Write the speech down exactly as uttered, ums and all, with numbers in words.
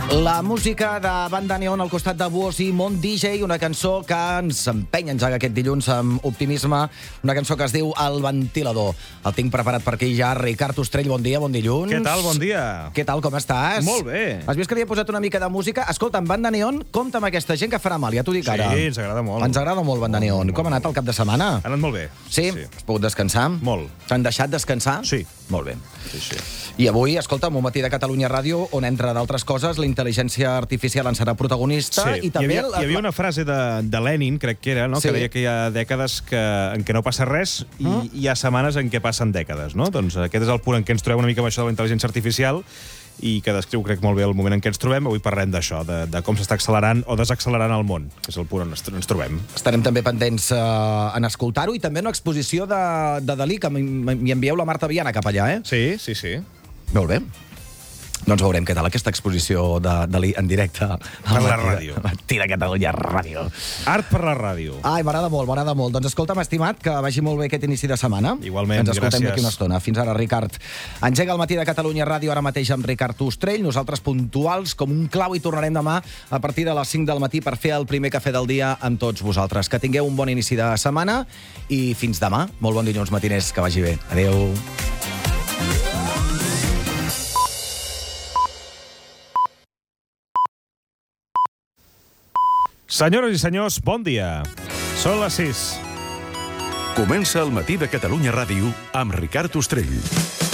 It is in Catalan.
La música de Banda Neon al costat de Buos i Mont D J, una cançó que ens empenya a engegar aquest dilluns amb optimisme, una cançó que es diu El Ventilador. El tinc preparat per aquí ja. Ricard Ostrell, bon dia, bon dilluns. Què tal, bon dia? Què tal, com estàs? Molt bé. Has vist que li he posat una mica de música? Escolta, en Banda Neon, compta amb aquesta gent que farà mal, ja t'ho dic ara. Sí, ens agrada molt. Ens agrada molt Banda Neon. Com ha anat el cap de setmana? Ha anat molt bé. Sí? Sí. Has pogut descansar? Molt. S'han deixat descansar? Sí. Molt bé. Sí, sí. I avui, escolta, un matí de Catalunya Ràdio, on, entre d'altres coses, la intel·ligència artificial en serà protagonista. Sí. I també hi, havia, hi havia una frase de, de Lenin, crec que era, no? Sí. Que deia que hi ha dècades que, en què no passa res i Mm. hi ha setmanes en què passen dècades, no? Doncs aquest és el punt en què ens trobem una mica amb això de la intel·ligència artificial i que descriu, crec, molt bé el moment en què ens trobem. Avui parlem d'això, de, de com s'està accelerant o desaccelerant el món, que és el punt on ens, ens trobem. Estarem també pendents eh, en escoltar-ho i també una exposició de, de Dalí, que m'hi envieu la Marta Viana cap allà, eh? Sí, sí, sí. Molt bé. Doncs veurem què tal aquesta exposició de Dalí en directe. Per la ràdio. Matí de Catalunya Ràdio. Art per la ràdio. Ai, m'agrada molt, m'agrada molt. Doncs escolta'm, estimat, que vagi molt bé aquest inici de setmana. Igualment, Ens escoltem gràcies. d'aquí una estona. Fins ara, Ricard. Engega el Matí de Catalunya Ràdio ara mateix amb Ricard Ostrell. Nosaltres puntuals com un clau i tornarem demà a partir de les cinc del matí per fer el primer cafè del dia amb tots vosaltres. Que tingueu un bon inici de setmana i fins demà. Molt bon dilluns matiners, que vagi bé. Adéu. Senyores i senyors, bon dia. Són les sis. Comença el Matí de Catalunya Ràdio amb Ricard Ostrell.